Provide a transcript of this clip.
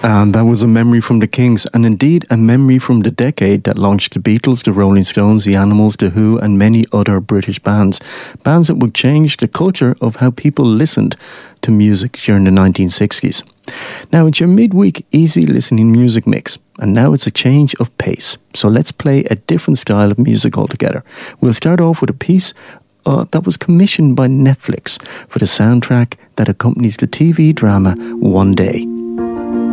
And that was a memory from the Kings, and indeed a memory from the decade that launched the Beatles, the Rolling Stones, the Animals, the Who, and many other British bands. Bands that would change the culture of how people listened to music during the 1960s. Now it's your midweek easy listening music mix, and now it's a change of pace. So let's play a different style of music altogether. We'll start off with a piece that was commissioned by Netflix for the soundtrack that accompanies the TV drama One Day.